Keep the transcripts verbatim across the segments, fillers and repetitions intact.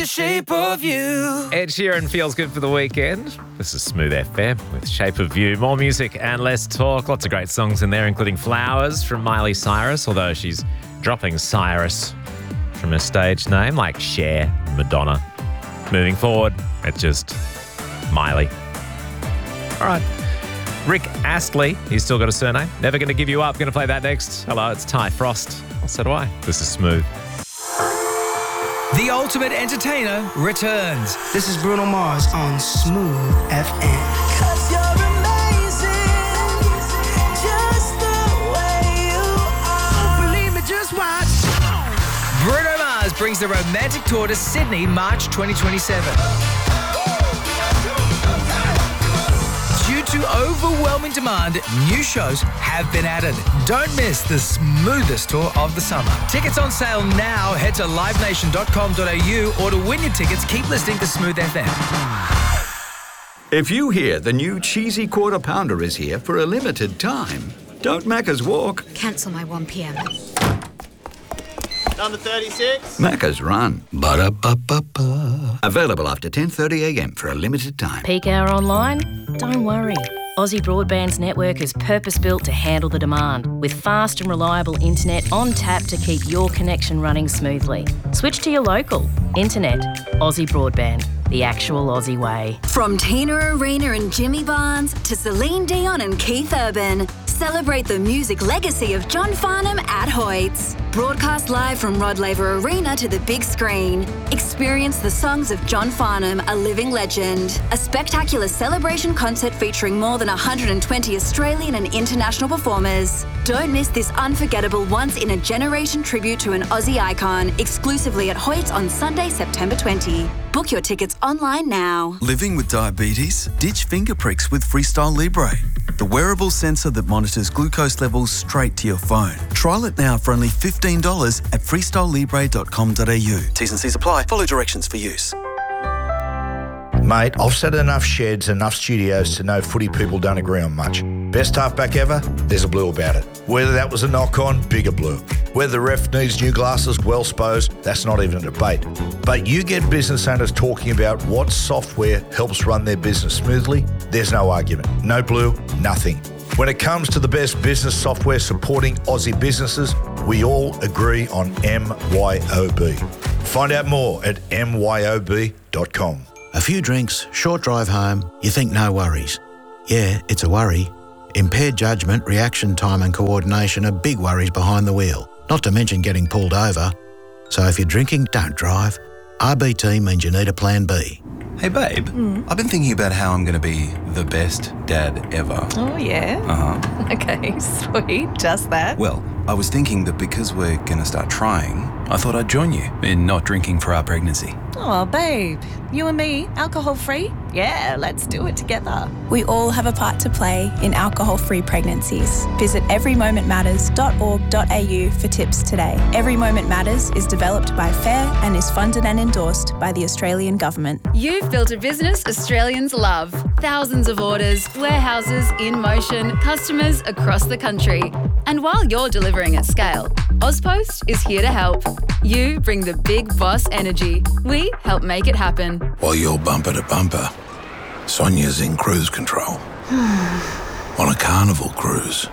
The shape of you. Ed Sheeran feels good for the weekend. This is Smooth F M with Shape of You. More music and less talk. Lots of great songs in there, including Flowers from Miley Cyrus, although she's dropping Cyrus from her stage name, like Cher, Madonna. Moving forward, it's just Miley. All right. Rick Astley, he's still got a surname. Never Gonna Give You Up. Going to play that next. Hello, it's Ty Frost. So do I. This is Smooth. The Ultimate Entertainer returns. This is Bruno Mars on Smooth F M. Cause you're amazing, just the way you are. Believe me, just watch. Bruno Mars brings the romantic tour to Sydney, March twenty twenty-seven. Due to overwhelming demand, new shows have been added. Don't miss the smoothest tour of the summer. Tickets on sale now. Head to live nation dot com dot a u or to win your tickets, keep listening to Smooth F M. If you hear the new cheesy quarter pounder is here for a limited time, don't Macca's walk. Cancel my one p.m. Number thirty-six. Macca's run. Ba-da-ba-ba-ba. Available after ten thirty a.m. for a limited time. Peak hour online? Don't worry. Aussie Broadband's network is purpose-built to handle the demand, with fast and reliable internet on tap to keep your connection running smoothly. Switch to your local. Internet. Aussie Broadband. The actual Aussie way. From Tina Arena and Jimmy Barnes to Celine Dion and Keith Urban, celebrate the music legacy of John Farnham at Hoyts. Broadcast live from Rod Laver Arena to the big screen. Experience the songs of John Farnham, a living legend. A spectacular celebration concert featuring more than one hundred twenty Australian and international performers. Don't miss this unforgettable once-in-a-generation tribute to an Aussie icon, exclusively at Hoyts on Sunday, September twentieth. Book your tickets online now. Living with diabetes? Ditch finger pricks with Freestyle Libre, the wearable sensor that monitors glucose levels straight to your phone. Trial it now for only fifteen dollars at freestyle libre dot com dot a u. T's and C's apply. Follow directions for use. Mate, I've sat in enough sheds, enough studios to know footy people don't agree on much. Best halfback ever? There's a blue about it. Whether that was a knock-on, bigger blue. Whether the ref needs new glasses, well sposed, that's not even a debate. But you get business owners talking about what software helps run their business smoothly, there's no argument. No blue, nothing. When it comes to the best business software supporting Aussie businesses, we all agree on M Y O B. Find out more at M Y O B dot com. A few drinks, short drive home, you think no worries. Yeah, it's a worry. Impaired judgment, reaction time and coordination are big worries behind the wheel, not to mention getting pulled over. So if you're drinking, don't drive. R B T means you need a plan B. Hey babe, mm. I've been thinking about how I'm going to be the best dad ever. Oh yeah? Uh-huh. Okay, sweet, just that. Well, I was thinking that because we're going to start trying, I thought I'd join you in not drinking for our pregnancy. Oh babe, you and me, alcohol-free? Yeah, let's do it together. We all have a part to play in alcohol-free pregnancies. Visit every moment matters dot org dot a u for tips today. Every Moment Matters is developed by FAIR and is funded and endorsed by the Australian Government. You've built a business Australians love. Thousands of orders, warehouses in motion, customers across the country. And while you're delivering at scale, Ozpost is here to help. You bring the big boss energy. We help make it happen. While you're bumper to bumper, Sonia's in cruise control. On a carnival cruise.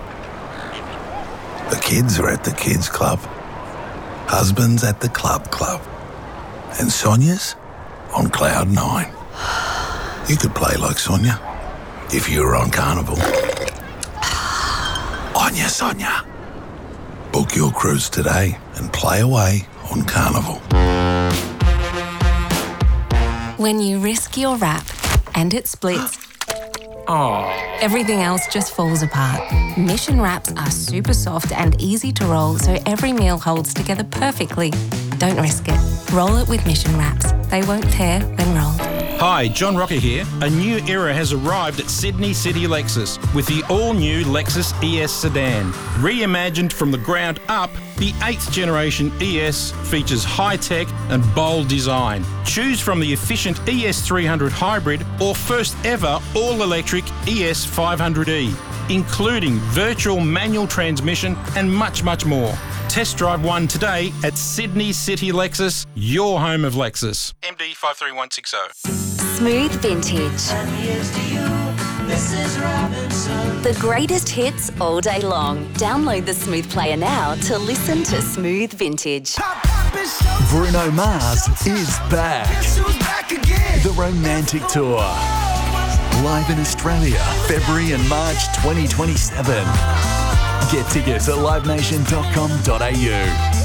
The kids are at the kids club. Husband's at the club club. And Sonia's on cloud nine. You could play like Sonia if you were on Carnival. Onya Sonia. Book your cruise today and play away on Carnival. When you risk your wrap and it splits, oh. everything else just falls apart. Mission wraps are super soft and easy to roll, so every meal holds together perfectly. Don't risk it. Roll it with Mission wraps. They won't tear when rolled. Hi, John Rocker here. A new era has arrived at Sydney City Lexus with the all-new Lexus E S sedan. Reimagined from the ground up, the eighth generation E S features high-tech and bold design. Choose from the efficient E S three hundred hybrid or first ever all-electric E S five hundred E, including virtual manual transmission and much, much more. Test drive one today at Sydney City Lexus, your home of Lexus. M D five three one six zero. Smooth Vintage. The greatest hits all day long. Download the Smooth Player now to listen to Smooth Vintage. Bruno Mars is back. The Romantic Tour. Live in Australia, February and March twenty twenty-seven. Get tickets at live nation dot com dot a u.